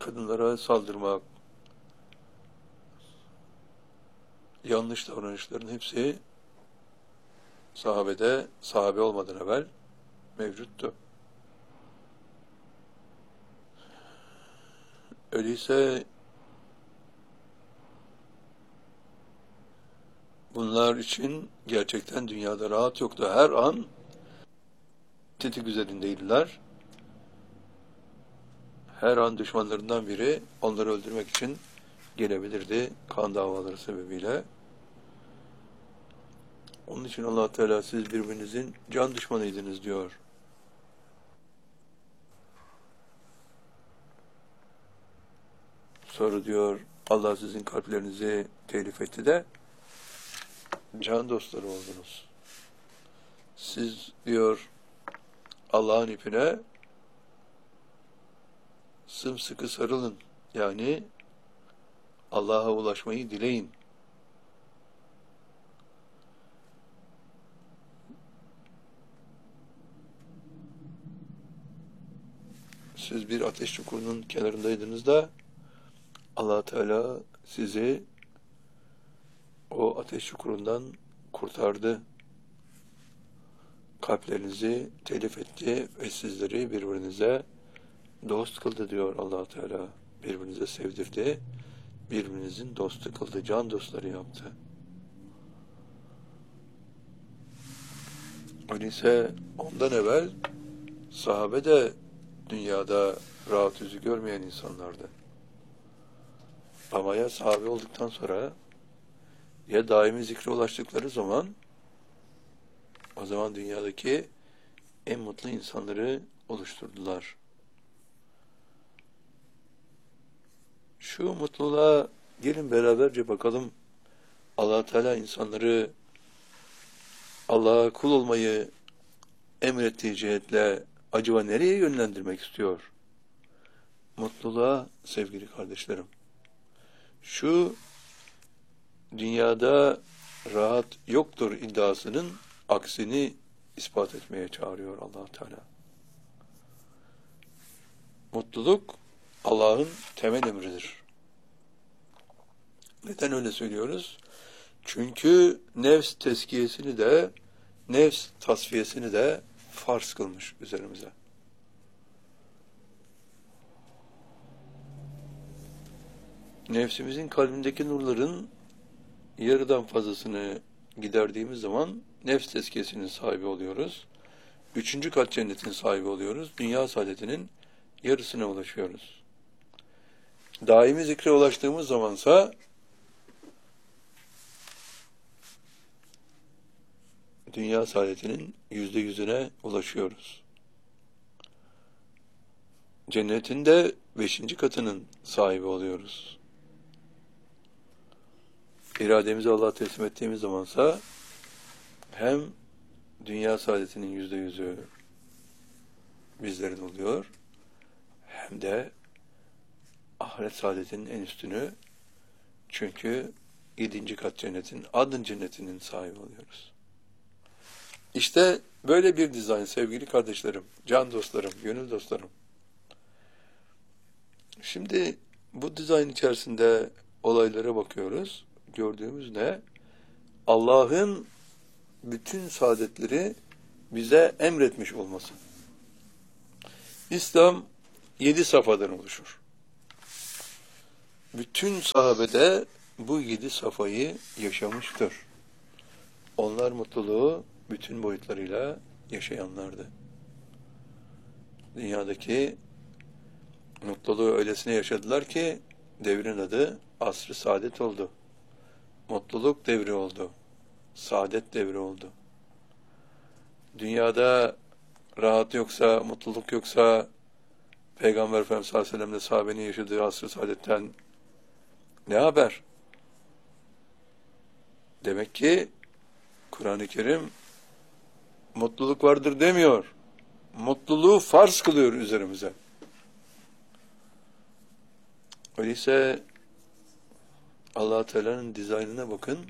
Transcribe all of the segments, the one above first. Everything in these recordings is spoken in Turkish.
kadınlara saldırmak, yanlış davranışların hepsi sahabe olmadan evvel mevcuttu. Öyleyse bunlar için gerçekten dünyada rahat yoktu. Her an tetik üzerindeydiler. Her an düşmanlarından biri onları öldürmek için gelebilirdi kan davaları sebebiyle. Onun için Allah Teala siz birbirinizin can düşmanıydınız diyor. Sonra diyor Allah sizin kalplerinizi telif etti de can dostları oldunuz. Siz diyor Allah'ın ipine sımsıkı sarılın. Yani Allah'a ulaşmayı dileyin. Siz bir ateş çukurunun kenarındaydınız da Allah Teala sizi o ateş çukurundan kurtardı. Kalplerinizi telif etti ve sizleri birbirinize dost kıldı diyor Allah Teala. Birbirinize sevdirdi. Birbirinizin dostu kıldı. Can dostları yaptı. Öyleyse ondan evvel sahabe de dünyada rahat yüzü görmeyen insanlardı. Ama ya sahabe olduktan sonra ya daimi zikre ulaştıkları zaman o zaman dünyadaki en mutlu insanları oluşturdular. Şu mutluluğa gelin beraberce bakalım. Allah Teala insanları Allah'a kul olmayı emrettiği cihetle acaba nereye yönlendirmek istiyor? Mutluluğa sevgili kardeşlerim. Şu dünyada rahat yoktur iddiasının aksini ispat etmeye çağırıyor Allah Teala. Mutluluk Allah'ın temel emridir. Neden öyle söylüyoruz? Çünkü nefs tezkiyesini de, nefs tasfiyesini de farz kılmış üzerimize. Nefsimizin kalbindeki nurların yarıdan fazlasını giderdiğimiz zaman nefs tezkiyesinin sahibi oluyoruz. 3. kat cennetin sahibi oluyoruz. Dünya saadetinin yarısına ulaşıyoruz. Daimi zikre ulaştığımız zamansa dünya saadetinin %100'üne ulaşıyoruz. Cennetin de 5. katının sahibi oluyoruz. İrademizi Allah'a teslim ettiğimiz zamansa hem dünya saadetinin %100'ü bizlerin oluyor, hem de ahiret saadetinin en üstünü, çünkü 7. kat cennetin, adın cennetinin sahibi oluyoruz. İşte böyle bir dizayn sevgili kardeşlerim, can dostlarım, gönül dostlarım. Şimdi bu dizayn içerisinde olaylara bakıyoruz. Gördüğümüz ne? Allah'ın bütün saadetleri bize emretmiş olması. İslam 7 safhadan oluşur. Bütün sahabede bu 7 safhayı yaşamıştır. Onlar mutluluğu bütün boyutlarıyla yaşayanlardı. Dünyadaki mutluluğu öylesine yaşadılar ki devrin adı asr-ı saadet oldu. Mutluluk devri oldu. Saadet devri oldu. Dünyada rahat yoksa, mutluluk yoksa Peygamber Efendimiz sallallahu aleyhi ve sellem'le sahabenin yaşadığı asr-ı saadetten ne haber? Demek ki Kur'an-ı Kerim mutluluk vardır demiyor. Mutluluğu farz kılıyor üzerimize. Öyleyse Allah Teala'nın dizaynına bakın.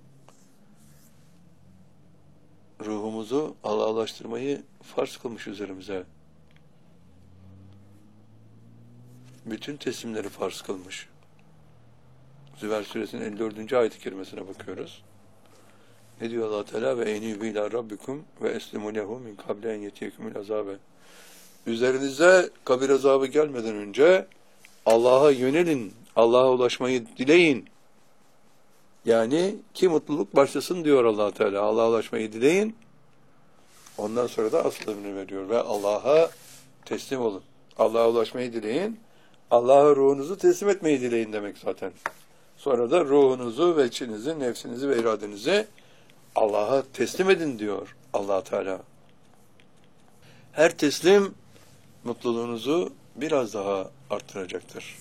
Ruhumuzu Allah'laştırmayı farz kılmış üzerimize. bütün teslimleri farz kılmış. Zümer suresinin 54. ayet-i kerimesine bakıyoruz. Ne diyor Allah Teala? Ve enibu ila rabbikum ve eslimu lehu min kable en yetiyekumul azabe. Üzerinize kabir azabı gelmeden önce Allah'a yönelin, Allah'a ulaşmayı dileyin. Yani ki mutluluk başlasın diyor Allah Teala. Allah'a ulaşmayı dileyin. Ondan sonra da asıl emrini veriyor ve Allah'a teslim olun. Allah'a ulaşmayı dileyin. Allah'a ruhunuzu teslim etmeyi dileyin demek zaten. Sonra da ruhunuzu ve içinizi, nefsinizi ve iradenizi Allah'a teslim edin diyor Allah Teala. Her teslim mutluluğunuzu biraz daha arttıracaktır.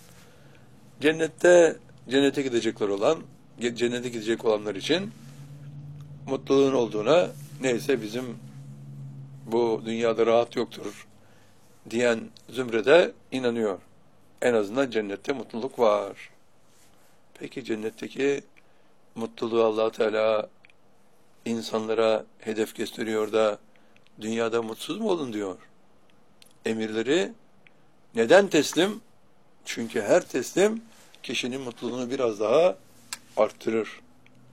Cennete gidecek olanlar için mutluluğun olduğuna, neyse bizim bu dünyada rahat yoktur diyen zümrede inanıyor. En azından cennette mutluluk var. Peki cennetteki mutluluğu Allah Teala insanlara hedef gösteriyor da dünyada mutsuz mu olun diyor. Emirleri neden teslim? Çünkü her teslim kişinin mutluluğunu biraz daha arttırır.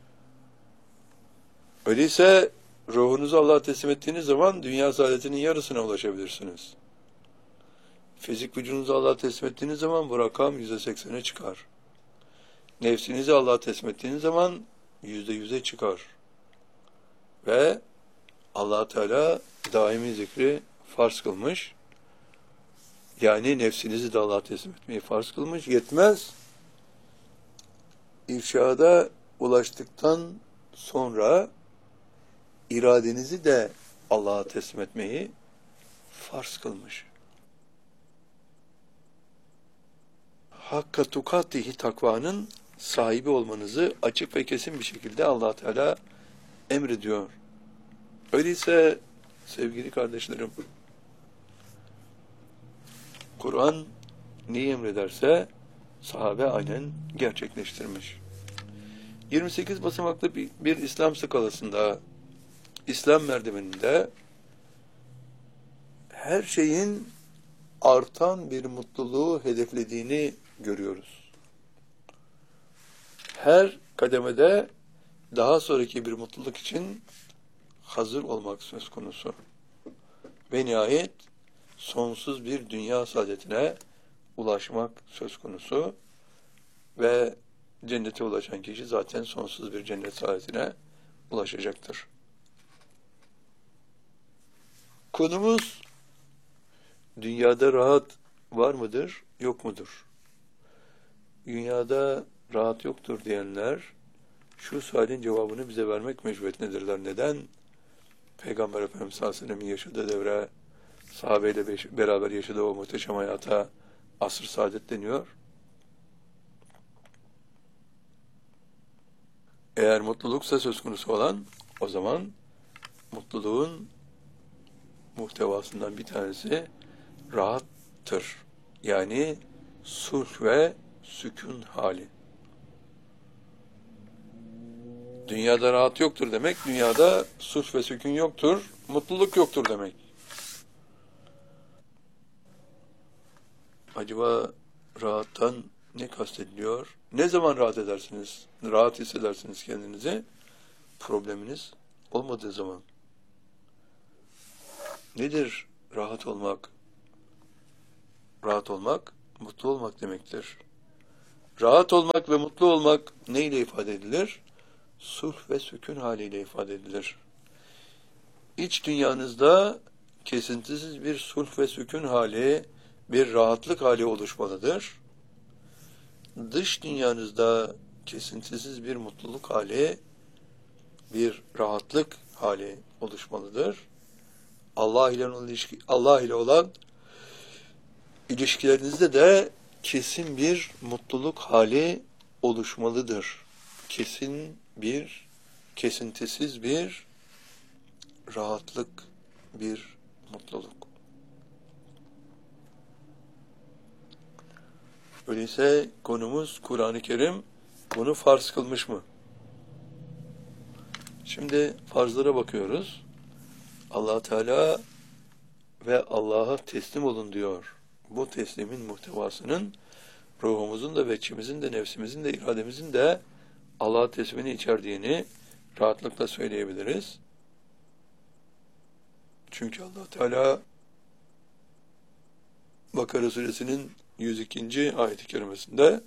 Öyleyse ruhunuzu Allah'a teslim ettiğiniz zaman dünya saadetinin yarısına ulaşabilirsiniz. Fizik vücudunuzu Allah'a teslim ettiğiniz zaman bu rakam %80'e çıkar. Nefsinizi Allah'a teslim ettiğiniz zaman %100'e çıkar. Ve Allah Teala daimi zikri farz kılmış. Yani nefsinizi de Allah'a teslim etmeyi farz kılmış. Yetmez. İrşada ulaştıktan sonra iradenizi de Allah'a teslim etmeyi farz kılmış. Hakka tukatihi takvanın sahibi olmanızı açık ve kesin bir şekilde Allah Teala emrediyor. Öyleyse sevgili kardeşlerim, Kur'an neyi emrederse sahabe aynen gerçekleştirmiş. 28 basamaklı bir İslam skalasında, İslam merdiveninde her şeyin artan bir mutluluğu hedeflediğini görüyoruz. Her kademede daha sonraki bir mutluluk için hazır olmak söz konusu. Ve nihayet sonsuz bir dünya saadetine ulaşmak söz konusu ve cennete ulaşan kişi zaten sonsuz bir cennet saadetine ulaşacaktır. Konumuz dünyada rahat var mıdır, yok mudur? Dünyada rahat yoktur diyenler şu sualin cevabını bize vermek mecburiyetindedirler. Neden? Peygamber Efendimiz sallallahu aleyhi ve sellem'in yaşadığı devre, sahabeyle beraber yaşadığı o muhteşem hayata asr-ı saadet deniyor. Eğer mutluluksa söz konusu olan, o zaman mutluluğun muhtevasından bir tanesi rahattır. Yani sulh ve sükun hali. Dünyada rahat yoktur demek, dünyada sulh ve sükun yoktur, mutluluk yoktur demek. Acaba rahattan ne kastediliyor? Ne zaman rahat edersiniz? Rahat hissedersiniz kendinizi? Probleminiz olmadığı zaman. Nedir rahat olmak? Rahat olmak, mutlu olmak demektir. Rahat olmak ve mutlu olmak neyle ifade edilir? Sulh ve sükun haliyle ifade edilir. İç dünyanızda kesintisiz bir sulh ve sükun hali, bir rahatlık hali oluşmalıdır. Dış dünyanızda kesintisiz bir mutluluk hali, bir rahatlık hali oluşmalıdır. Allah ile olan ilişkilerinizde de kesin bir mutluluk hali oluşmalıdır. Kesintisiz bir rahatlık, bir mutluluk. Öyleyse konumuz Kur'an-ı Kerim bunu farz kılmış mı? Şimdi farzlara bakıyoruz. Allah Teala ve Allah'a teslim olun diyor. bu teslimin muhtevasının ruhumuzun da, veçimizin de, nefsimizin de, irademizin de Allah'a teslimini içerdiğini rahatlıkla söyleyebiliriz. Çünkü Allah Teala Bakara suresinin 102. ayet-i kerimesinde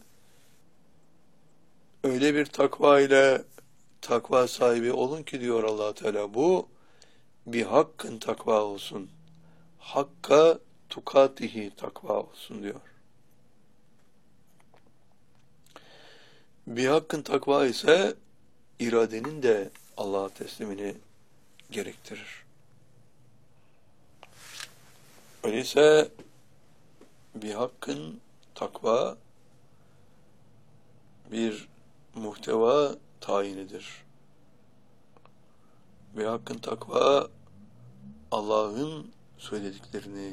öyle bir takva ile takva sahibi olun ki diyor Allah Teala, bu bir hakkın takva olsun. Hakka tukatihi takva olsun diyor. Bir hakkın takva ise iradenin de Allah'a teslimini gerektirir. Öyleyse bir hakkın takva bir muhteva tayinidir. Bir hakkın takva Allah'ın söylediklerini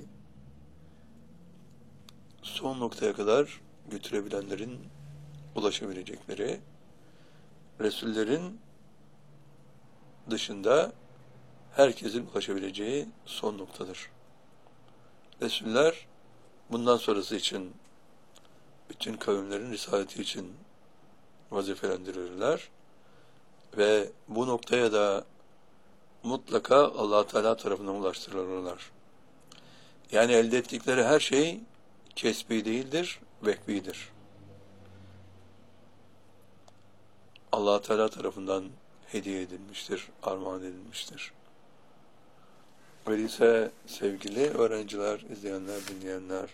son noktaya kadar götürebilenlerin ulaşabilecekleri, Resullerin dışında herkesin ulaşabileceği son noktadır. Resuller bundan sonrası için, bütün kavimlerin risaleti için vazifelendirilirler ve bu noktaya da mutlaka Allah Teala tarafından ulaştırılırlar. Yani elde ettikleri her şey kesbi değildir, vekbidir. Allah Teala tarafından hediye edilmiştir, armağan edilmiştir. Öyleyse sevgili öğrenciler, izleyenler, dinleyenler,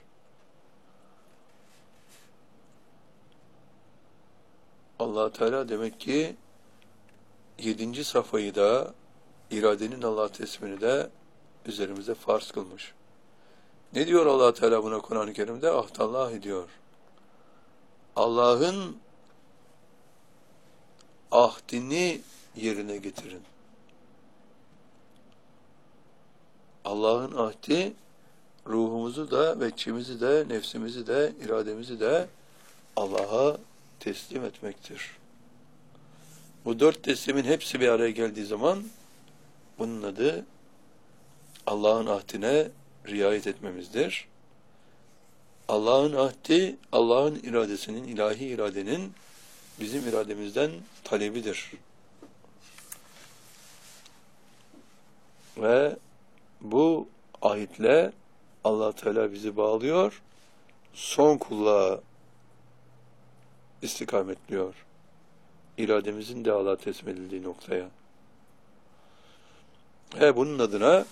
Allah Teala demek ki 7. safhayı da, iradenin Allah'a teslimini de üzerimize farz kılmış. Ne diyor Allah Teala buna Kur'an-ı Kerim'de? Ahtallah diyor. Allah'ın ahdini yerine getirin. Allah'ın ahdi ruhumuzu da, veçimizi de, nefsimizi de, irademizi de Allah'a teslim etmektir. Bu 4 teslimin hepsi bir araya geldiği zaman bunun adı Allah'ın ahdine riayet etmemizdir. Allah'ın ahdi, Allah'ın iradesinin, ilahi iradenin bizim irademizden talebidir. Ve bu ahitle Allah Teala bizi bağlıyor, son kulluğa istikametliyor. İrademizin de Allah'a teslim edildiği noktaya. Ve bunun adına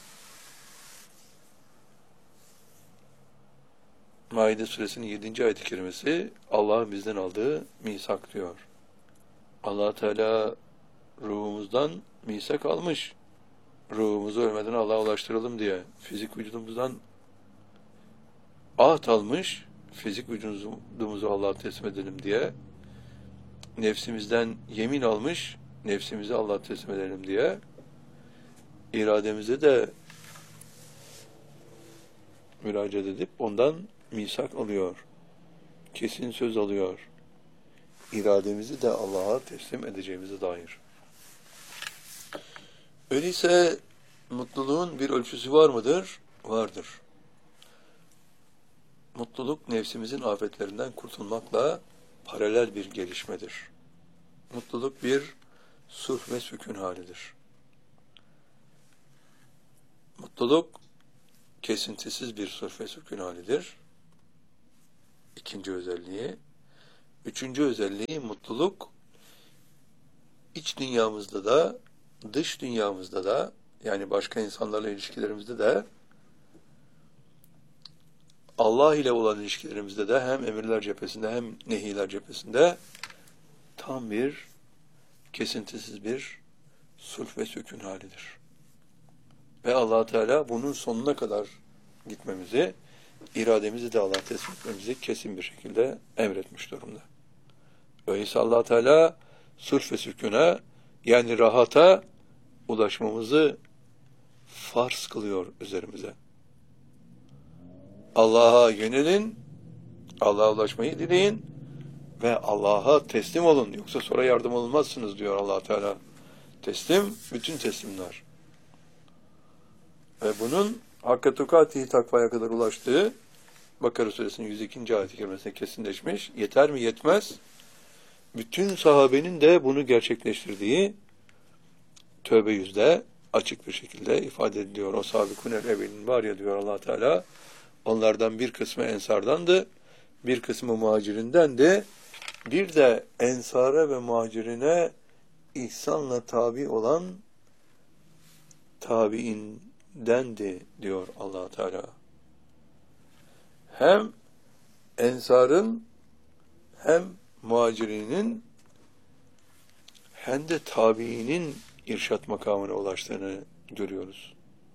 Maide suresinin 7. ayet-i kerimesi Allah'ın bizden aldığı misak diyor. Allah Teala ruhumuzdan misak almış. Ruhumuzu ölmeden Allah'a ulaştıralım diye. Fizik vücudumuzdan ahd almış. Fizik vücudumuzu Allah'a teslim edelim diye. Nefsimizden yemin almış. Nefsimizi Allah'a teslim edelim diye. İrademize de müracaat edip ondan misak alıyor. Kesin söz alıyor. İrademizi de Allah'a teslim edeceğimize dair. Öyleyse mutluluğun bir ölçüsü var mıdır? Vardır. Mutluluk nefsimizin afetlerinden kurtulmakla paralel bir gelişmedir. Mutluluk bir sulh ve sükun halidir. Mutluluk kesintisiz bir sulh ve sükun halidir. İkinci özelliği. Üçüncü özelliği, mutluluk iç dünyamızda da, dış dünyamızda da, yani başka insanlarla ilişkilerimizde de, Allah ile olan ilişkilerimizde de hem emirler cephesinde hem nehiler cephesinde tam bir kesintisiz bir sulh ve sükun halidir. Ve Allah Teala bunun sonuna kadar gitmemizi, irademizi de Allah'a teslim etmemizi kesin bir şekilde emretmiş durumda. Öyleyse Allah Teala sulh ve sükûna, yani rahata ulaşmamızı farz kılıyor üzerimize. Allah'a yönelin, Allah'a ulaşmayı dileyin ve Allah'a teslim olun. Yoksa sonra yardım olmazsınız diyor Allah Teala. Teslim, bütün teslimler. Ve bunun hakka tukatihi takvaya kadar ulaştığı Bakara suresinin 102. ayet-i kerimesinde kesinleşmiş. Yeter mi? Yetmez. Bütün sahabenin de bunu gerçekleştirdiği Tövbe 100'de açık bir şekilde ifade ediliyor. O sahabikûnel evvelin var ya diyor Allah Teala. Onlardan bir kısmı ensardandı, bir kısmı muhacirindendi. Bir de ensara ve muhacirine ihsanla tabi olan tabiindendi diyor Allah Teala. Hem ensarın hem muhacirinin hem de tabiinin irşat makamına ulaştığını görüyoruz.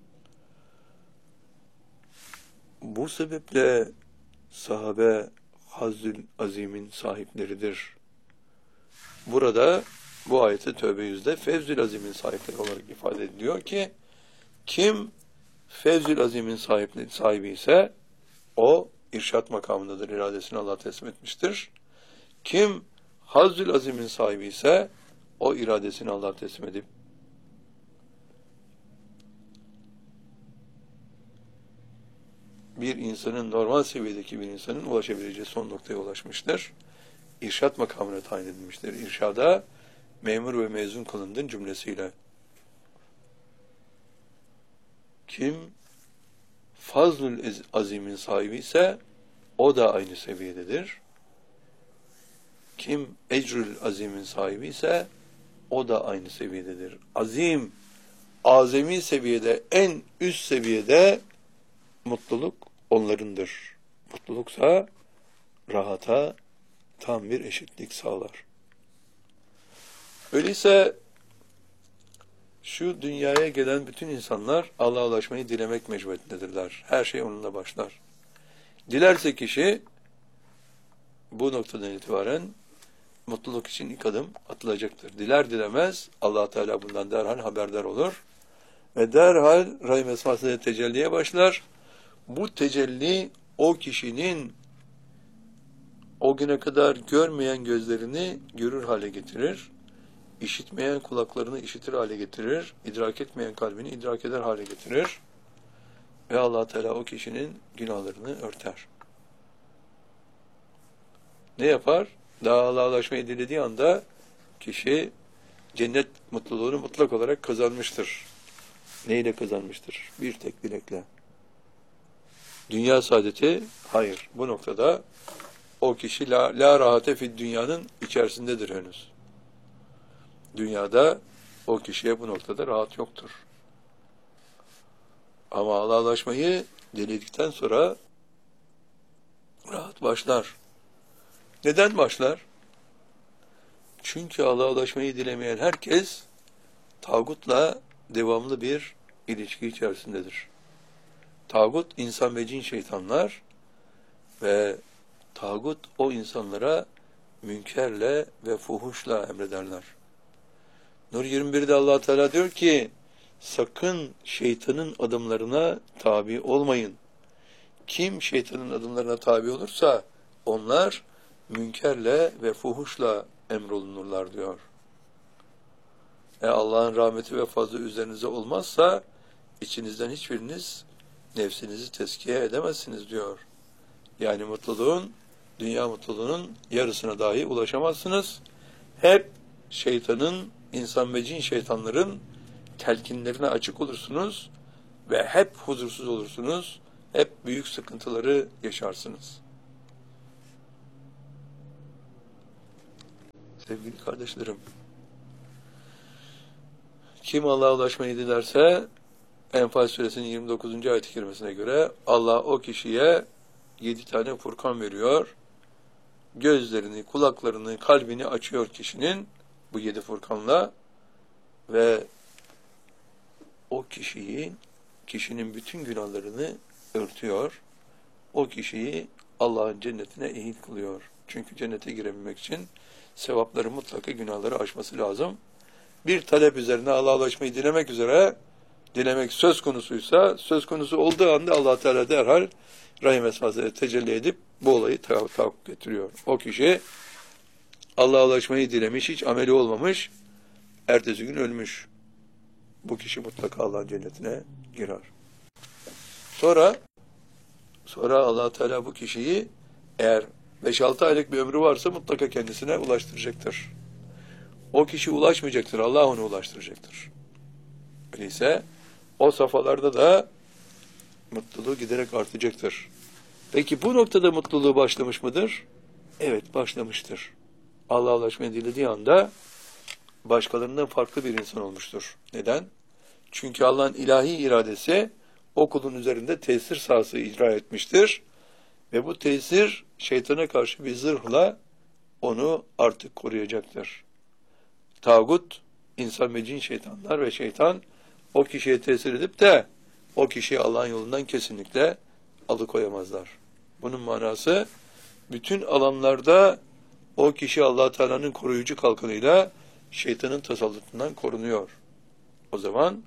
Bu sebeple sahabe Hazzül Azim'in sahipleridir. Burada bu ayette Tövbe 100'de Fevzül Azim'in sahipleri olarak ifade ediliyor ki kim Fevzül Azim'in sahibi ise o irşat makamındadır. İradesini Allah teslim etmiştir. Kim Hazzül Azim'in sahibi ise o iradesini Allah teslim edip bir insanın, normal seviyedeki bir insanın ulaşabileceği son noktaya ulaşmıştır. İrşat makamına tayin edilmiştir. İrşada memur ve mezun kılındın cümlesiyle. Kim Fazlul Azim'in sahibi ise o da aynı seviyededir. Kim Ecrül Azim'in sahibi ise o da aynı seviyededir. Azim, azami seviyede, en üst seviyede mutluluk onlarındır. Mutluluksa rahata tam bir eşitlik sağlar. Öyleyse şu dünyaya gelen bütün insanlar Allah'a ulaşmayı dilemek mecburiyetindedirler. Her şey onunla başlar. Dilerse kişi bu noktadan itibaren mutluluk için ilk adım atılacaktır. Diler dilemez Allah Teala bundan derhal haberdar olur ve derhal Rahim esmasıyla tecelliye başlar. Bu tecelli o kişinin o güne kadar görmeyen gözlerini görür hale getirir, işitmeyen kulaklarını işitir hale getirir, idrak etmeyen kalbini idrak eder hale getirir ve Allah Teala o kişinin günahlarını örter. Ne yapar? Daha Allah'a ulaşmayı dilediği anda kişi cennet mutluluğunu mutlak olarak kazanmıştır. Neyle kazanmıştır? Bir tek dilekle. Dünya saadeti, hayır. Bu noktada o kişi la rahate fid dünyanın içerisindedir henüz. Dünyada o kişiye bu noktada rahat yoktur. Ama Allah'a ulaşmayı diledikten sonra rahat başlar. Neden başlar? Çünkü Allah'a ulaşmayı dilemeyen herkes tağutla devamlı bir ilişki içerisindedir. Tağut, insan ve cin şeytanlar ve tağut o insanlara münkerle ve fuhuşla emrederler. Nur 21'de Allah Teala diyor ki, sakın şeytanın adımlarına tabi olmayın. Kim şeytanın adımlarına tabi olursa onlar münkerle ve fuhuşla emrolunurlar diyor. Allah'ın rahmeti ve fazlı üzerinize olmazsa içinizden hiçbiriniz nefsinizi tezkiye edemezsiniz diyor. Yani mutluluğun, dünya mutluluğunun yarısına dahi ulaşamazsınız. Hep şeytanın, insan ve cin şeytanların telkinlerine açık olursunuz ve hep huzursuz olursunuz. Hep büyük sıkıntıları yaşarsınız. Sevgili kardeşlerim, kim Allah'a ulaşmayı dilerse Enfal suresinin 29. ayet-i kerimesine göre Allah o kişiye 7 tane Furkan veriyor. Gözlerini, kulaklarını, kalbini açıyor kişinin bu 7 Furkanla ve o kişinin bütün günahlarını örtüyor. O kişiyi Allah'ın cennetine ehil kılıyor. Çünkü cennete girebilmek için sevapları mutlaka günahları aşması lazım. Bir talep üzerine Allah'a ulaşmayı dilemek söz konusuysa, söz konusu olduğu anda Allah Teala derhal Rahim esmasıyla tecelli edip bu olayı tahakkuk getiriyor. O kişi Allah'a ulaşmayı dilemiş, hiç ameli olmamış, ertesi gün ölmüş. Bu kişi mutlaka Allah'ın cennetine girer. Sonra Sonra Allah Teala bu kişiyi eğer 5-6 aylık bir ömrü varsa mutlaka kendisine ulaştıracaktır. O kişi ulaşmayacaktır. Allah onu ulaştıracaktır. Öyleyse o safhalarda da mutluluğu giderek artacaktır. Peki bu noktada mutluluğu başlamış mıdır? Evet, başlamıştır. Allah'a ulaşmayı dilediği anda başkalarından farklı bir insan olmuştur. Neden? Çünkü Allah'ın ilahi iradesi o kulun üzerinde tesir sahası icra etmiştir. Ve bu tesir şeytana karşı bir zırhla onu artık koruyacaktır. Tağut, insan ve cin şeytanlar ve şeytan o kişiye tesir edip de o kişiyi Allah'ın yolundan kesinlikle alıkoyamazlar. Bunun manası bütün alanlarda o kişi Allah Teala'nın koruyucu kalkanıyla şeytanın tasallutundan korunuyor. O zaman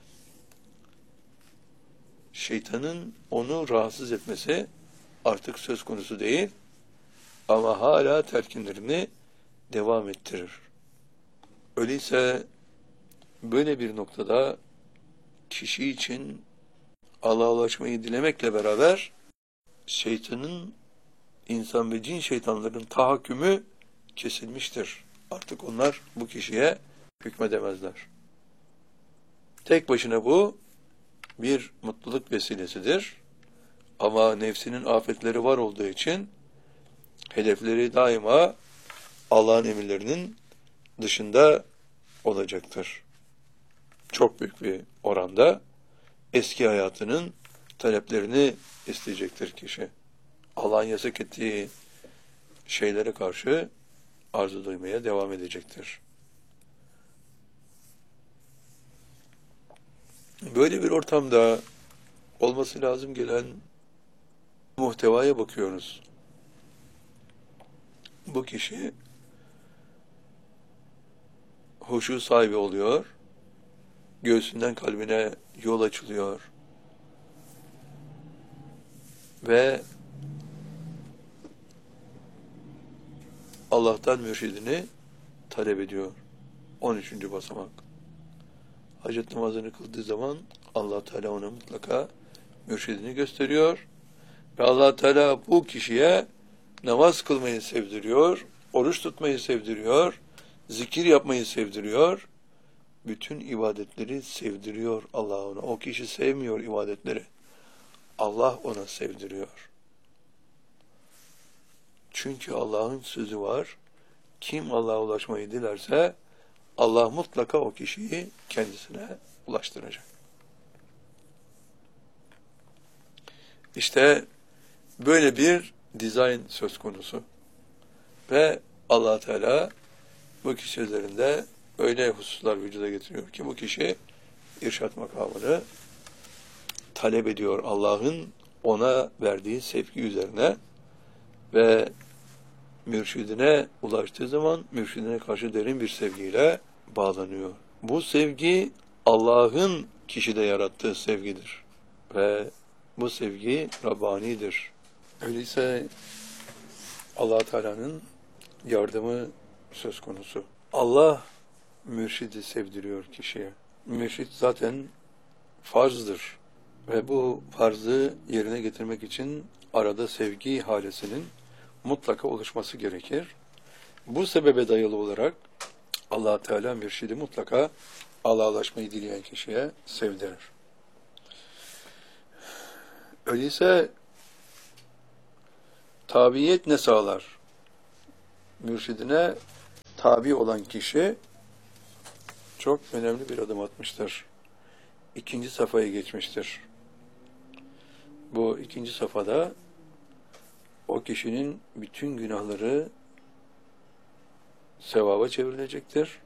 şeytanın onu rahatsız etmesi artık söz konusu değil ama hala telkinlerini devam ettirir. Öyleyse böyle bir noktada kişi için Allah'a ulaşmayı dilemekle beraber şeytanın, insan ve cin şeytanların tahakkümü kesilmiştir. Artık onlar bu kişiye hükmedemezler. Tek başına bu bir mutluluk vesilesidir. Ama nefsinin afetleri var olduğu için hedefleri daima Allah'ın emirlerinin dışında olacaktır. Çok büyük bir oranda eski hayatının taleplerini isteyecektir kişi. Allah'ın yasak ettiği şeylere karşı arzu duymaya devam edecektir. Böyle bir ortamda olması lazım gelen muhtevaya bakıyoruz. Bu kişi huşu sahibi oluyor, göğsünden kalbine yol açılıyor ve Allah'tan mürşidini talep ediyor. 13. basamak. Hacet namazını kıldığı zaman Allah Teala ona mutlaka mürşidini gösteriyor ve Allah Teala bu kişiye namaz kılmayı sevdiriyor, oruç tutmayı sevdiriyor, zikir yapmayı sevdiriyor, bütün ibadetleri sevdiriyor Allah ona. O kişi sevmiyor ibadetleri. Allah ona sevdiriyor. Çünkü Allah'ın sözü var. Kim Allah'a ulaşmayı dilerse Allah mutlaka o kişiyi kendisine ulaştıracak. İşte böyle bir dizayn söz konusu. Ve Allah Teala bu kişi üzerinde öyle hususlar vücuda getiriyor ki bu kişi irşat makamını talep ediyor Allah'ın ona verdiği sevgi üzerine ve mürşidine ulaştığı zaman mürşidine karşı derin bir sevgiyle bağlanıyor. Bu sevgi Allah'ın kişide yarattığı sevgidir ve bu sevgi Rabbani'dir. Öyleyse Allah Teala'nın yardımı söz konusu. Allah mürşidi sevdiriyor kişiye. Mürşid zaten farzdır ve bu farzı yerine getirmek için arada sevgi halesinin mutlaka oluşması gerekir. Bu sebebe dayalı olarak Allah Teala mürşidi mutlaka Allah'a ulaşmayı dileyen kişiye sevdirir. Öyleyse tabiyet ne sağlar? Mürşidine tabi olan kişi çok önemli bir adım atmıştır. 2. safhaya geçmiştir. Bu 2. safhada o kişinin bütün günahları sevaba çevrilecektir.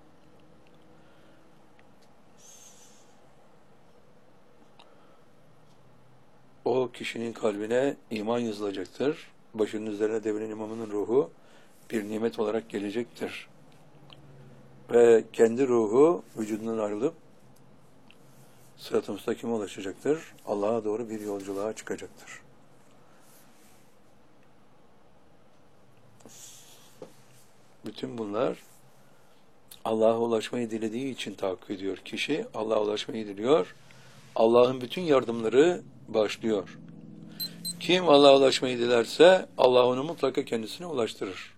O kişinin kalbine iman yazılacaktır. Başının üzerine devrin imamının ruhu bir nimet olarak gelecektir. Ve kendi ruhu vücudundan ayrılıp sırat-ı müstakime ulaşacaktır. Allah'a doğru bir yolculuğa çıkacaktır. Bütün bunlar Allah'a ulaşmayı dilediği için tahakkuk ediyor. Kişi Allah'a ulaşmayı diliyor. Allah'ın bütün yardımları başlıyor. Kim Allah'a ulaşmayı dilerse Allah onu mutlaka kendisine ulaştırır.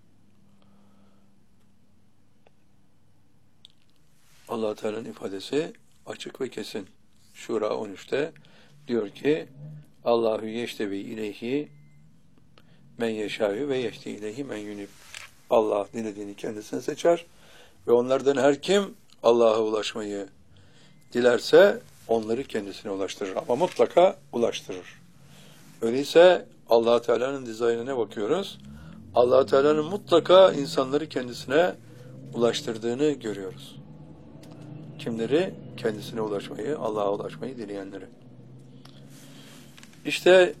Allah Teala'nın ifadesi açık ve kesin. Şura 13'te diyor ki Allahu yeştebi ileyhi men yeşâhü ve yehdi ileyhi men yunib. Allah dilediğini kendisine seçer ve onlardan her kim Allah'a ulaşmayı dilerse onları kendisine ulaştırır. Ama mutlaka ulaştırır. Öyleyse Allah Teala'nın dizaynına bakıyoruz. Allah Teala'nın mutlaka insanları kendisine ulaştırdığını görüyoruz. Kimleri? Kendisine ulaşmayı, Allah'a ulaşmayı dileyenleri. İşte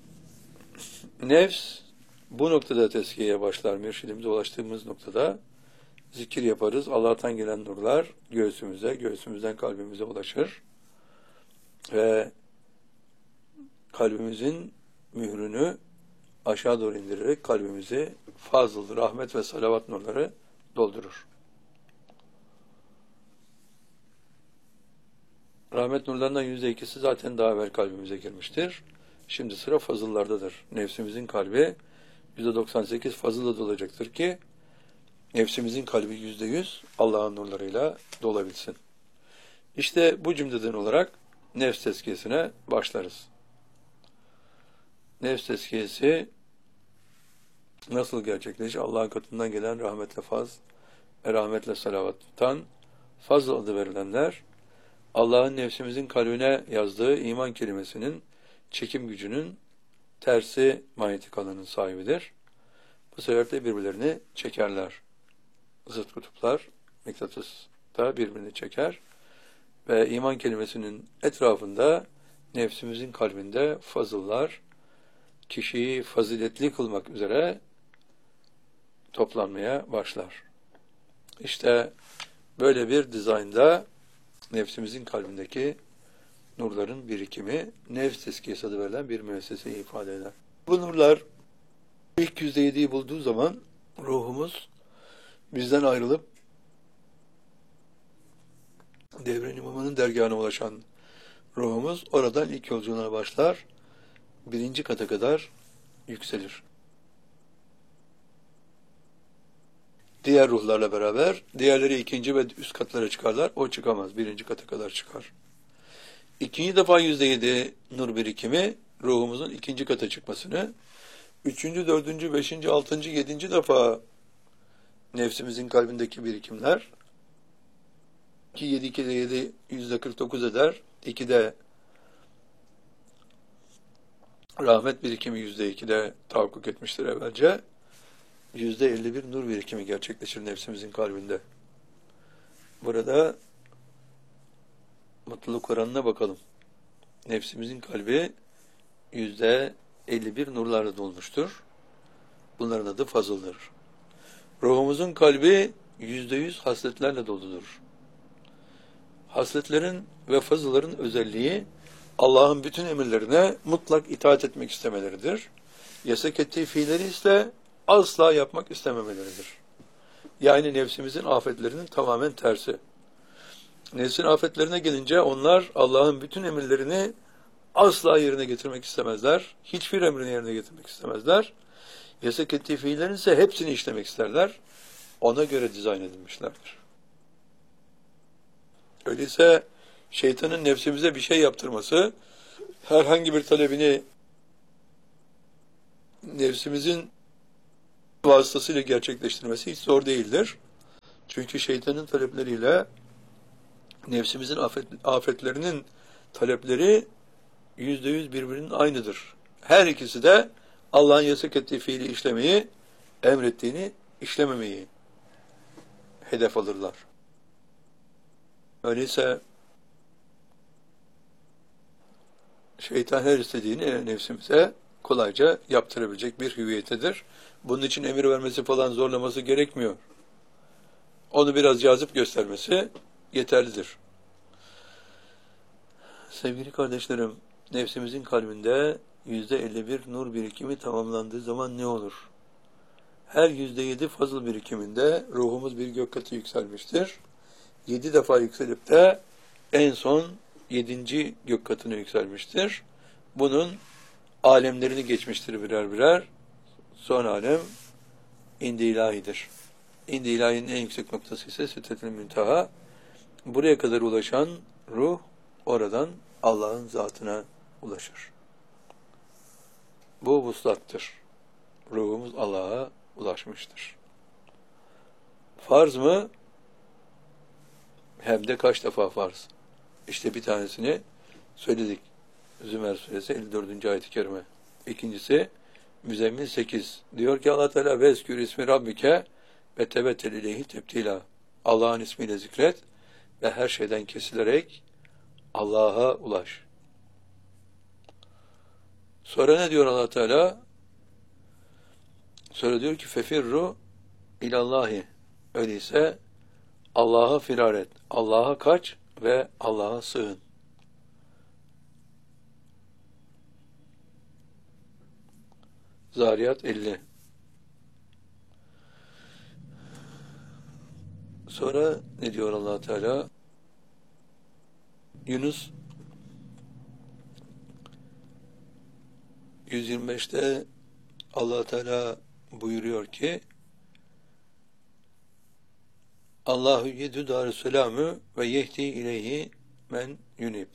nefs bu noktada tezkiyeye başlar. Mürşidimize ulaştığımız noktada zikir yaparız. Allah'tan gelen nurlar göğsümüze, göğsümüzden kalbimize ulaşır. Ve kalbimizin mührünü aşağı doğru indirerek kalbimizi fazıl, rahmet ve salavat nurları doldurur. Rahmet nurlarından %2'si zaten daha evvel kalbimize girmiştir. Şimdi sıra fazıllardadır. Nefsimizin kalbi %98 fazılla dolacaktır ki nefsimizin kalbi %100 Allah'ın nurlarıyla dolabilsin. İşte bu cümleden olarak nefs tezkiyesine başlarız. Nefs tezkiyesi nasıl gerçekleşir? Allah'ın katından gelen rahmetle faz ve rahmetle salavattan fazl adı verilenler Allah'ın nefsimizin kalbine yazdığı iman kelimesinin çekim gücünün tersi manyetik alanın sahibidir. Bu sebeple birbirlerini çekerler. Zıt kutuplar mıknatıs da birbirini çeker ve iman kelimesinin etrafında nefsimizin kalbinde fazıllar kişiyi faziletli kılmak üzere toplanmaya başlar. İşte böyle bir dizaynda nefsimizin kalbindeki nurların birikimi nefs tezkiyesi adı verilen bir müesseseyi ifade eder. Bu nurlar ilk %7'yi bulduğu zaman ruhumuz bizden ayrılıp devre-i imamının dergâhına ulaşan ruhumuz oradan ilk yolculuğuna başlar. 1. kata kadar yükselir. Diğer ruhlarla beraber diğerleri 2. ve üst katlara çıkarlar. O çıkamaz. 1. kata kadar çıkar. 2. defa %7 nur birikimi ruhumuzun 2. kata çıkmasını, 3., 4., 5., 6., 7. defa nefsimizin kalbindeki birikimler 7, 2'de 7 %49 eder. 2'de rahmet birikimi %2'de tahakkuk etmiştir evvelce. %51 nur birikimi gerçekleşir nefsimizin kalbinde. Burada mutluluk oranına bakalım. Nefsimizin kalbi %51 nurlarla dolmuştur. Bunların adı fazıldır. Ruhumuzun kalbi %100 hasletlerle doludur. Hasletlerin ve fazılların özelliği Allah'ın bütün emirlerine mutlak itaat etmek istemeleridir. Yasak ettiği fiilleri ise asla yapmak istememeleridir. Yani nefsimizin afetlerinin tamamen tersi. Nefsin afetlerine gelince onlar Allah'ın bütün emirlerini asla yerine getirmek istemezler. Hiçbir emrini yerine getirmek istemezler. Yasak ettiği fiillerin ise hepsini işlemek isterler. Ona göre dizayn edilmişlerdir. Öyleyse şeytanın nefsimize bir şey yaptırması, herhangi bir talebini nefsimizin vasıtasıyla gerçekleştirmesi hiç zor değildir. Çünkü şeytanın talepleriyle nefsimizin afetlerinin talepleri %100 birbirinin aynıdır. Her ikisi de Allah'ın yasak ettiği fiili işlemeyi, emrettiğini işlememeyi hedef alırlar. Öyleyse şeytan her istediğini nefsimize kolayca yaptırabilecek bir hüviyetedir. Bunun için emir vermesi falan zorlaması gerekmiyor. Onu biraz cazip göstermesi yeterlidir. Sevgili kardeşlerim, nefsimizin kalbinde %51 nur birikimi tamamlandığı zaman ne olur? Her %7 fazıl birikiminde ruhumuz bir gök katı yükselmiştir. 7 defa yükselip de en son 7. gök katına yükselmiştir. Bunun alemlerini geçmiştir birer birer. Son alem İndi ilahidir. İndi ilahinin en yüksek noktası ise Sidretül Münteha. Buraya kadar ulaşan ruh oradan Allah'ın zatına ulaşır. Bu vuslattır. Ruhumuz Allah'a ulaşmıştır. Farz mı? Hem de kaç defa farz? İşte bir tanesini söyledik. Zümer suresi 54. ayet-i kerime. İkincisi Müzzemmil 8. Diyor ki Allah Teala vezkür ismi rabbike ve tebettel ileyhi tebtila. Allah'ın ismiyle zikret ve her şeyden kesilerek Allah'a ulaş. Sonra ne diyor Allah Teala? Sonra diyor ki fefirru ilallahi. Öyleyse Allah'a firar et. Allah'a kaç ve Allah'a sığın. Zariyat 50. Sonra ne diyor Allah Teala? Yunus 125'te Allah Teala buyuruyor ki Allahu yedü darüsselamü ve yehdi ileyhi men yunib.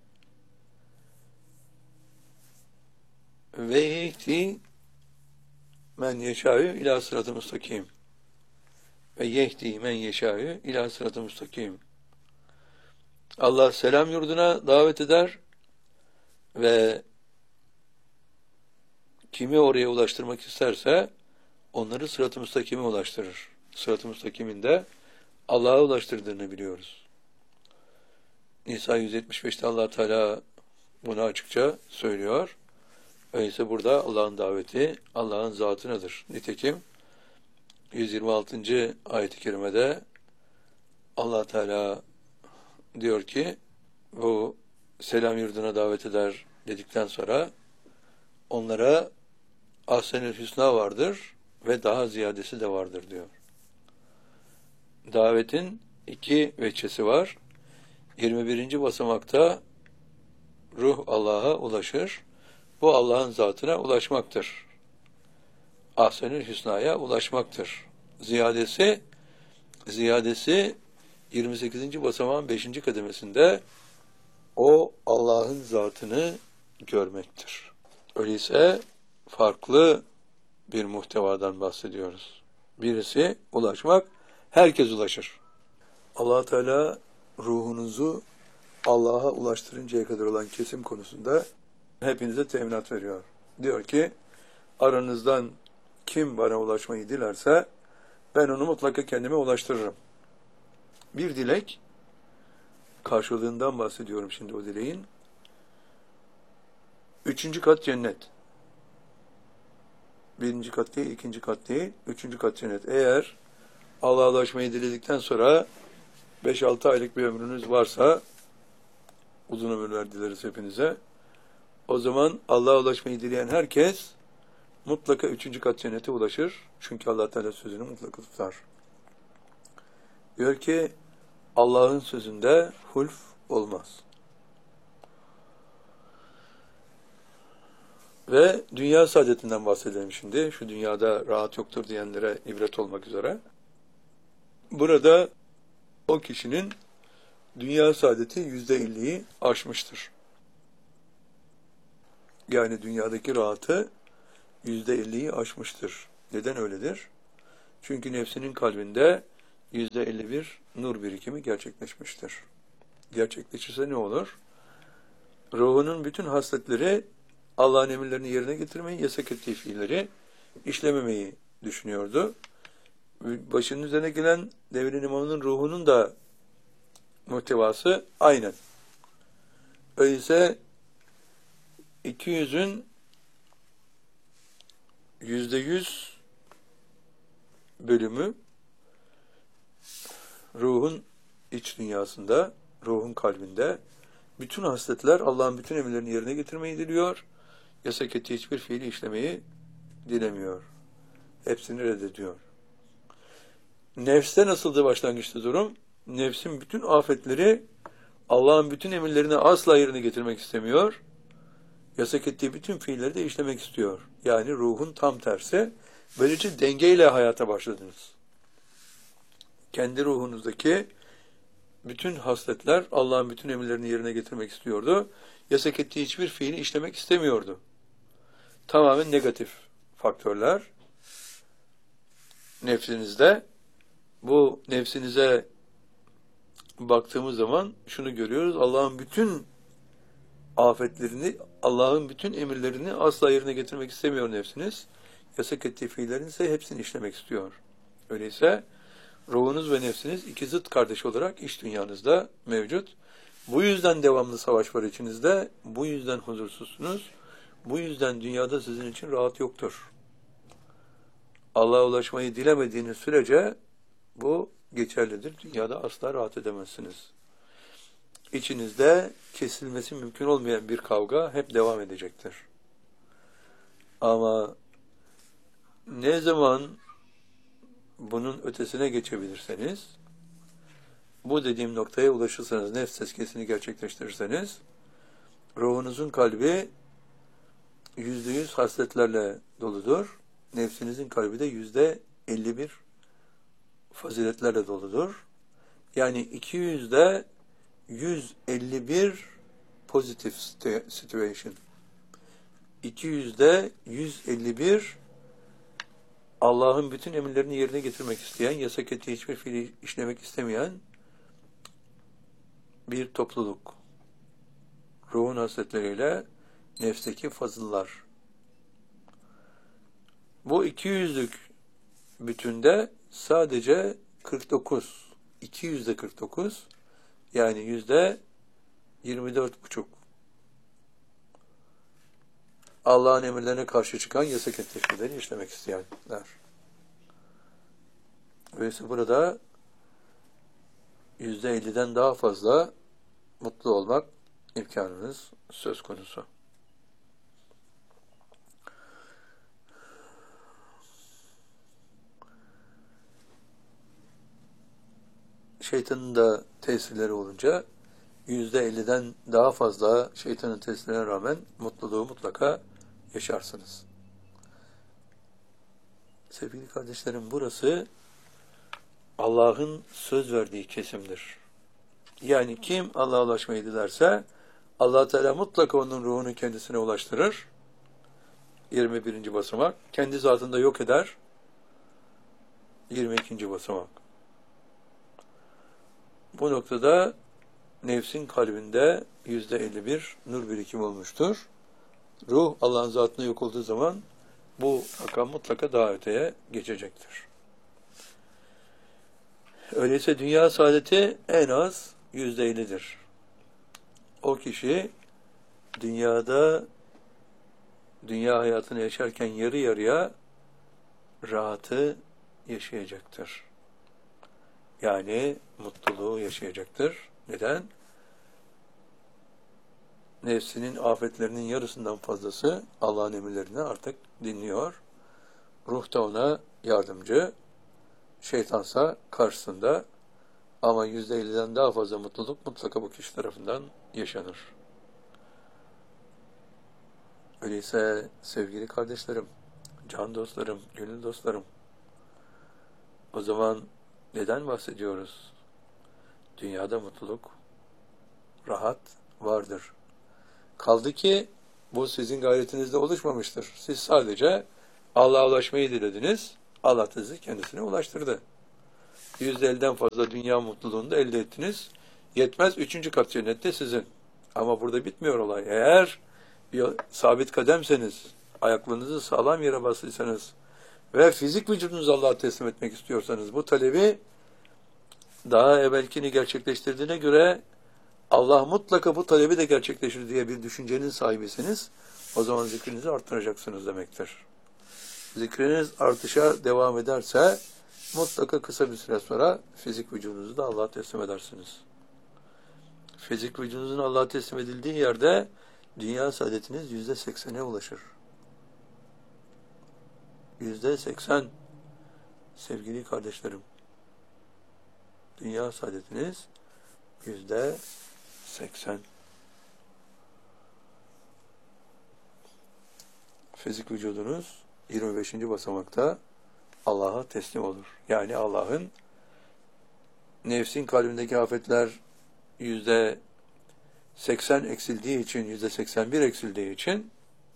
Ve yehdi men yeşâ'ü ilâ sırat-ı müstakim. Ve yehdi men yeşâ'ü ilâ sırat-ı müstakim. Allah selam yurduna davet eder ve kimi oraya ulaştırmak isterse onları sırat-ı müstakime ulaştırır. Sırat-ı müstakimin de Allah'a ulaştırdığını biliyoruz. Nisa 175'te Allah Teala bunu açıkça söylüyor. Öyleyse burada Allah'ın daveti Allah'ın zatınadır. Nitekim 126. ayet-i kerimede Allah Teala diyor ki bu selam yurduna davet eder dedikten sonra onlara ahsen-ül hüsna vardır ve daha ziyadesi de vardır diyor. Davetin iki veçhesi var. 21. basamakta ruh Allah'a ulaşır. Bu Allah'ın zatına ulaşmaktır. Ahsen-ül hüsnaya ulaşmaktır. Ziyadesi 28. basamağın 5. kademesinde o Allah'ın zatını görmektir. Öyleyse farklı bir muhtevadan bahsediyoruz. Birisi ulaşmak, herkes ulaşır. Allah Teala ruhunuzu Allah'a ulaştırıncaya kadar olan kesim konusunda hepinize teminat veriyor. Diyor ki, aranızdan kim bana ulaşmayı dilerse ben onu mutlaka kendime ulaştırırım. Bir dilek, karşılığından bahsediyorum şimdi o dileğin. 3. kat cennet. 1. kat değil, 2. kat değil, 3. kat cennet. Eğer Allah'a ulaşmayı diledikten sonra 5-6 aylık bir ömrünüz varsa, uzun ömürler dileriz hepinize, o zaman Allah'a ulaşmayı dileyen herkes mutlaka 3. kat cennete ulaşır. Çünkü Allah Teala sözünü mutlaka tutar. Diyor ki Allah'ın sözünde hulf olmaz. Ve dünya saadetinden bahsedelim şimdi. Şu dünyada rahat yoktur diyenlere ibret olmak üzere. Burada o kişinin dünya saadeti %50'yi aşmıştır. Yani dünyadaki rahatı %50'yi aşmıştır. Neden öyledir? Çünkü nefsinin kalbinde %51 nur birikimi gerçekleşmiştir. Gerçekleşirse ne olur? Ruhunun bütün hasletleri Allah'ın emirlerini yerine getirmeyi, yasak ettiği fiilleri işlememeyi düşünüyordu. Başının üzerine gelen devrin imamının ruhunun da muhtevası aynen. Öyleyse 200'ün %100 bölümü ruhun iç dünyasında, ruhun kalbinde. Bütün hasletler Allah'ın bütün emirlerini yerine getirmeyi diliyor. Yasak ettiği hiçbir fiili işlemeyi dilemiyor. Hepsini reddediyor. Nefste nasıldı başlangıçta durum? Nefsin bütün afetleri Allah'ın bütün emirlerini asla yerine getirmek istemiyor. Yasak ettiği bütün fiilleri de işlemek istiyor. Yani ruhun tam tersi. Böylece dengeyle hayata başladınız. Kendi ruhunuzdaki bütün hasletler Allah'ın bütün emirlerini yerine getirmek istiyordu. Yasak ettiği hiçbir fiili işlemek istemiyordu. Tamamen negatif faktörler nefsinizde. Bu nefsinize baktığımız zaman şunu görüyoruz. Allah'ın bütün afetlerini, Allah'ın bütün emirlerini asla yerine getirmek istemiyor nefsiniz. Yasak ettiği fiillerin ise hepsini işlemek istiyor. Öyleyse ruhunuz ve nefsiniz iki zıt kardeş olarak iç dünyanızda mevcut. Bu yüzden devamlı savaş var içinizde. Bu yüzden huzursuzsunuz. Bu yüzden dünyada sizin için rahat yoktur. Allah'a ulaşmayı dilemediğiniz sürece bu geçerlidir. Dünyada asla rahat edemezsiniz. İçinizde kesilmesi mümkün olmayan bir kavga hep devam edecektir. Ama ne zaman bunun ötesine geçebilirseniz, bu dediğim noktaya ulaşırsanız, nefs tezkiyesini gerçekleştirirseniz, ruhunuzun kalbi %100 hasletlerle doludur. Nefsinizin kalbi de %51 faziletlerle doludur. Yani 200'de 151 positive situation. 200'de 151 Allah'ın bütün emirlerini yerine getirmek isteyen, yasak ettiği hiçbir fiili işlemek istemeyen bir topluluk. Ruhun hasletleriyle nefsteki fazıllar. Bu 200'lük bütünde sadece 49, 200'de 49, yani %24,5 Allah'ın emirlerine karşı çıkan, yasak ettiği şeyleri işlemek isteyenler. Öyleyse burada %50'den daha fazla mutlu olmak imkanınız söz konusu. Şeytanın da tesirleri olunca %50'den daha fazla şeytanın tesirlerine rağmen mutluluğu mutlaka yaşarsınız. Sevgili kardeşlerim, burası Allah'ın söz verdiği kesimdir. Yani kim Allah'a ulaşmayı dilerse Allah Teala mutlaka onun ruhunu kendisine ulaştırır. 21. basamak. Kendi zatında yok eder. 22. basamak. Bu noktada nefsin kalbinde %51 nur birikimi olmuştur. Ruh Allah'ın zatında yok olduğu zaman bu rakam mutlaka daha öteye geçecektir. Öyleyse dünya saadeti en az %50'dir. O kişi dünyada dünya hayatını yaşarken yarı yarıya rahatı yaşayacaktır. Yani mutluluğu yaşayacaktır. Neden? Nefsinin afetlerinin yarısından fazlası Allah'ın emirlerini artık dinliyor. Ruh da ona yardımcı. Şeytansa karşısında. Ama %50'den daha fazla mutluluk mutlaka bu kişi tarafından yaşanır. Öyleyse sevgili kardeşlerim, can dostlarım, gönül dostlarım, o zaman neden bahsediyoruz? Dünyada mutluluk, rahat vardır. Kaldı ki bu sizin gayretinizde oluşmamıştır. Siz sadece Allah'a ulaşmayı dilediniz. Allah da sizi kendisine ulaştırdı. %50'den fazla dünya mutluluğunu da elde ettiniz. Yetmez, 3. kat cennette sizin. Ama burada bitmiyor olay. Eğer bir sabit kademseniz, ayaklarınızı sağlam yere basıysanız ve fizik vücudunuzu Allah'a teslim etmek istiyorsanız, bu talebi daha evvelkini gerçekleştirdiğine göre Allah mutlaka bu talebi de gerçekleşir diye bir düşüncenin sahibisiniz. O zaman zikrinizi arttıracaksınız demektir. Zikriniz artışa devam ederse mutlaka kısa bir süre sonra fizik vücudunuzu da Allah'a teslim edersiniz. Fizik vücudunuzun Allah'a teslim edildiği yerde dünya saadetiniz %80'e ulaşır. %80 sevgili kardeşlerim. Dünya saadetiniz %80. fizik vücudunuz 25. basamakta Allah'a teslim olur. Yani Allah'ın nefsin kalbindeki afetler %80 eksildiği için, %81 eksildiği için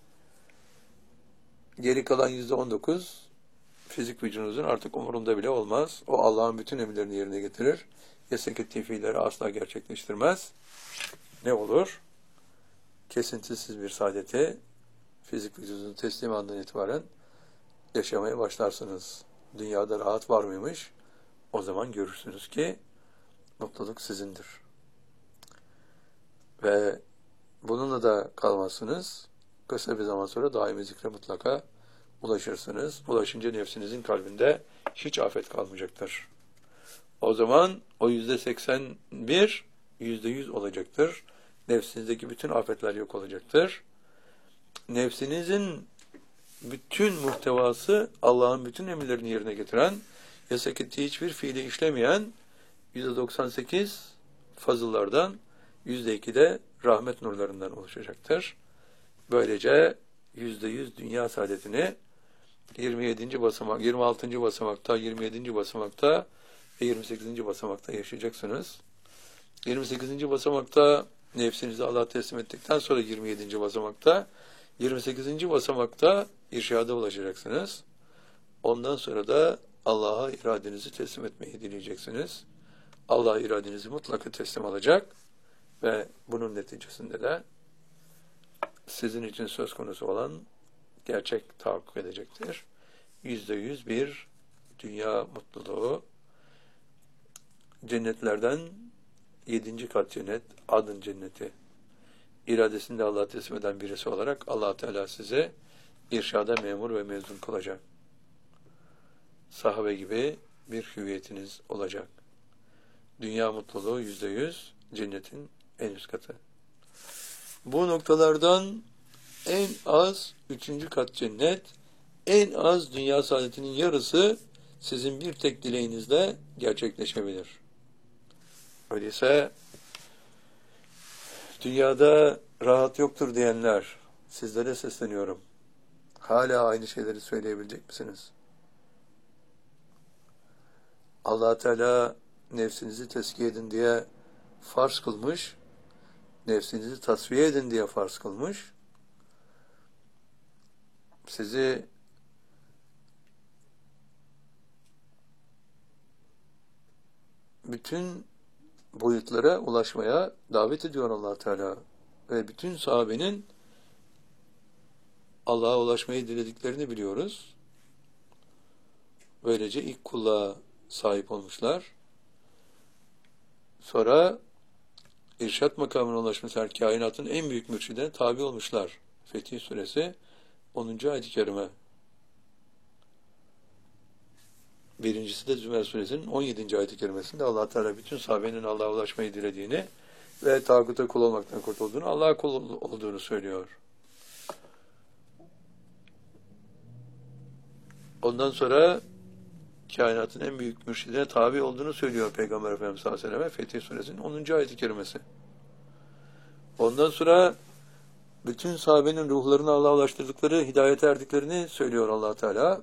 geri kalan %19 fizik vücudunuzun artık umurunda bile olmaz. O Allah'ın bütün emirlerini yerine getirir. Yasak ettiği fiilleri asla gerçekleştirmez. Ne olur? Kesintisiz bir saadeti fizik vücudunun teslim andan itibaren yaşamaya başlarsınız. Dünyada rahat var mıymış? O zaman görürsünüz ki mutluluk sizindir. Ve bununla da kalmazsınız. Kısa bir zaman sonra daimi zikre mutlaka ulaşırsınız. Ulaşınca nefsinizin kalbinde hiç afet kalmayacaktır. O zaman o %81, %100 olacaktır. Nefsinizdeki bütün afetler yok olacaktır. Nefsinizin bütün muhtevası Allah'ın bütün emirlerini yerine getiren, yasak ettiği hiçbir fiili işlemeyen %98 fazıllardan, %2 de rahmet nurlarından oluşacaktır. Böylece %100 dünya saadetini 27. basamak, 26. basamakta, 27. basamakta ve 28. basamakta yaşayacaksınız. 28. basamakta nefsinizi Allah'a teslim ettikten sonra 27. basamakta, 28. basamakta irşada ulaşacaksınız. Ondan sonra da Allah'a iradenizi teslim etmeyi dileyeceksiniz. Allah iradenizi mutlaka teslim alacak ve bunun neticesinde de sizin için söz konusu olan gerçek tahakkuk edecektir. %100 bir dünya mutluluğu, cennetlerden 7. kat cennet, adın cenneti. İradesini de Allah'a teslim eden birisi olarak Allah Teala size irşada memur ve mezun kılacak. Sahabe gibi bir hüviyetiniz olacak. Dünya mutluluğu %100, cennetin en üst katı. Bu noktalardan en az 3. kat cennet, en az dünya saadetinin yarısı sizin bir tek dileğinizle gerçekleşebilir. Öyleyse dünyada rahat yoktur diyenler, sizlere sesleniyorum. Hala aynı şeyleri söyleyebilecek misiniz? Allah Teala nefsinizi tezkiye edin diye farz kılmış, nefsinizi tasfiye edin diye farz kılmış, sizi bütün boyutlara ulaşmaya davet ediyor Allah Teala ve bütün sahabenin Allah'a ulaşmayı dilediklerini biliyoruz. Böylece ilk kulluğa sahip olmuşlar. Sonra irşat makamına ulaşmışlar. Kainatın en büyük mürşidine tabi olmuşlar. Fetih Suresi 10. ayet-i kerime. Birincisi de Zümer Suresinin 17. ayet-i kerimesinde Allah Teala bütün sahabenin Allah'a ulaşmayı dilediğini ve tağuta kul olmaktan kurtulduğunu, Allah'a kul olduğunu söylüyor. Ondan sonra kainatın en büyük mürşidine tabi olduğunu söylüyor Peygamber Efendimiz sallallahu aleyhi ve sellem Fetih Suresinin 10. ayet-i kerimesi. Ondan sonra bütün sahabenin ruhlarını Allah'a ulaştırdıkları, hidayete erdiklerini söylüyor Allah Teala.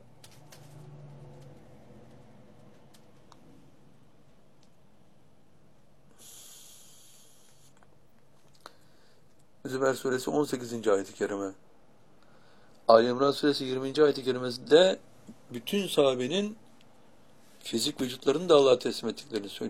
Zümer Suresi 18. ayet-i kerime. Ali İmran Suresi 20. ayet-i kerimesinde bütün sahabenin fizik vücutlarını da Allah'a teslim ettiklerini söylüyor.